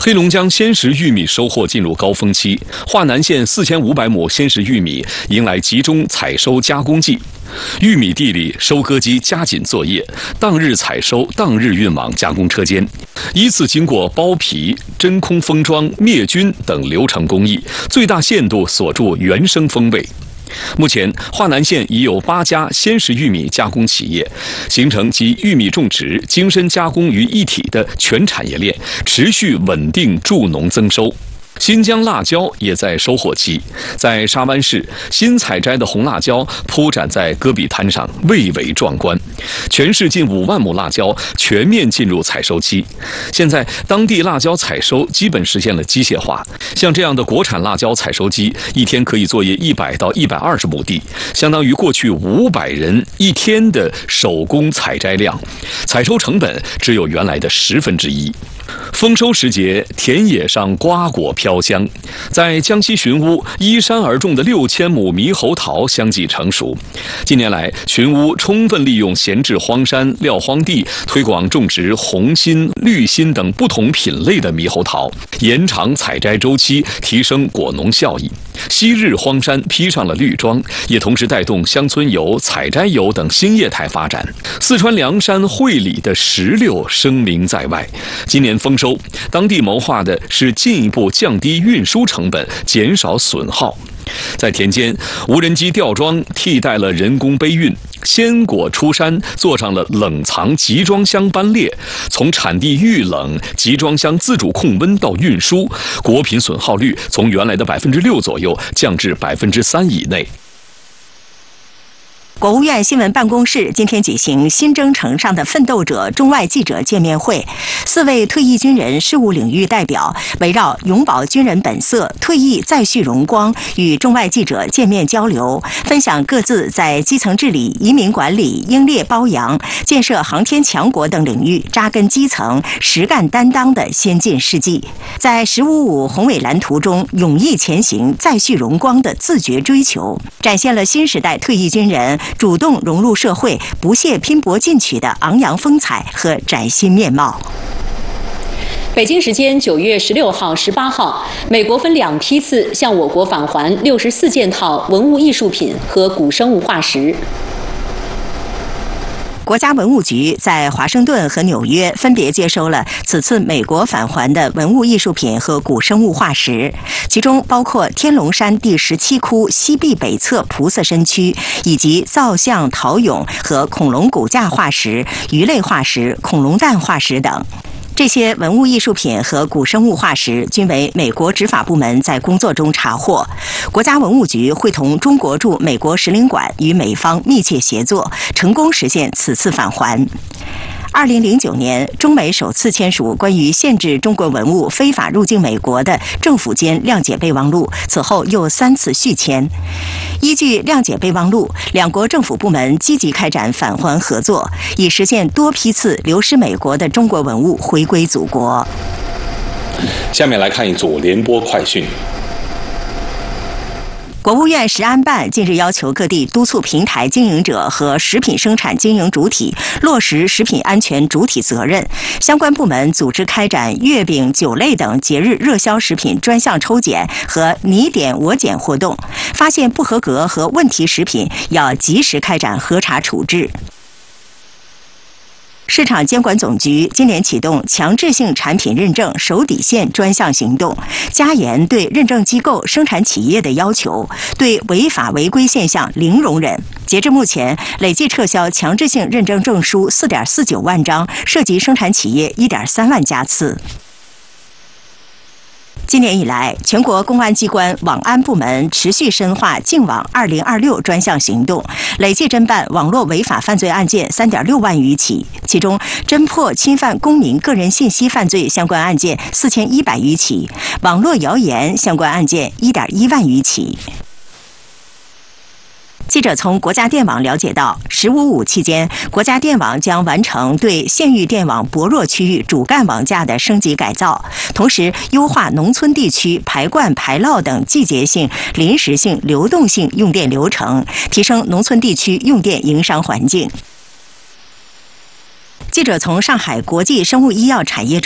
黑龙江鲜食玉米收获进入高峰期，华南县4500亩鲜食玉米迎来集中采收加工季。玉米地里，收割机加紧作业，当日采收，当日运往加工车间，依次经过剥皮、真空封装、灭菌等流程工艺，最大限度锁住原生风味。目前，华南县已有8家鲜食玉米加工企业，形成集玉米种植、精深加工于一体的全产业链，持续稳定助农增收。新疆辣椒也在收获期，在沙湾市，新采摘的红辣椒铺展在戈壁滩上，蔚为壮观。全市近5万亩辣椒全面进入采收期。现在，当地辣椒采收基本实现了机械化。像这样的国产辣椒采收机，一天可以作业100到120亩地，相当于过去500人一天的手工采摘量。采收成本只有原来的1/10。丰收时节，田野上瓜果飘香。在江西寻乌，依山而种的6000亩猕猴桃相继成熟。近年来，寻乌充分利用闲置荒山、撂荒地，推广种植红心、绿心等不同品类的猕猴桃，延长采摘周期，提升果农效益。昔日荒山披上了绿装，也同时带动乡村游、采摘游等新业态发展。四川凉山会理的石榴声名在外。今年丰收，当地谋划的是进一步降低运输成本，减少损耗。在田间，无人机吊装替代了人工背运，鲜果出山做上了冷藏集装箱班列，从产地预冷、集装箱自主控温到运输，果品损耗率从原来的6%左右降至3%以内。 国务院新闻办公室今天举行新征程上的奋斗者中外记者见面会，4位退役军人事务领域代表围绕永葆军人本色、退役再续荣光，与中外记者见面交流，分享各自在基层治理、移民管理、英烈褒扬、建设航天强国等领域扎根基层、实干担当的先进事迹，在“1555”宏伟蓝图中勇毅前行、再续荣光的自觉追求，展现了新时代退役军人主动融入社会、不懈拼搏进取的昂扬风采和崭新面貌。 北京时间9月16号、18号，美国分2批次向我国返还64件套文物艺术品和古生物化石。 国家文物局在华盛顿和纽约分别接收了此次美国返还的文物艺术品和古生物化石，其中包括天龙山第17窟西壁北侧菩萨身躯，以及造像陶俑和恐龙骨架化石、鱼类化石、恐龙蛋化石等。这些文物艺术品和古生物化石均为美国执法部门在工作中查获，国家文物局会同中国驻美国使领馆与美方密切协作，成功实现此次返还。2009年，中美首次签署关于限制中国文物非法入境美国的政府间谅解备忘录，此后又3次续签。依据谅解备忘录，两国政府部门积极开展返还合作，以实现多批次流失美国的中国文物回归祖国。 下面来看一组联播快讯。 国务院食安办近日要求各地督促平台经营者和食品生产经营主体落实食品安全主体责任，相关部门组织开展月饼、酒类等节日热销食品专项抽检和你点我检活动，发现不合格和问题食品要及时开展核查处置。市场监管总局今年启动强制性产品认证守底线专项行动，加严对认证机构、生产企业的要求，对违法违规现象零容忍。截至目前，累计撤销强制性认证证书4.49万张，涉及生产企业1.3万家次。今年以来，全国公安机关网安部门持续深化净网2026专项行动，累计侦办网络违法犯罪案件3.6万余起，其中侦破侵犯公民个人信息犯罪相关案件4100余起，网络谣言相关案件1.1万余起。记者从国家电网了解到，“1555”期间，国家电网将完成对县域电网薄弱区域主干网架的升级改造，同时优化农村地区排灌、排涝等季节性、临时性、流动性用电流程，提升农村地区用电营商环境。记者从上海国际生物医药产业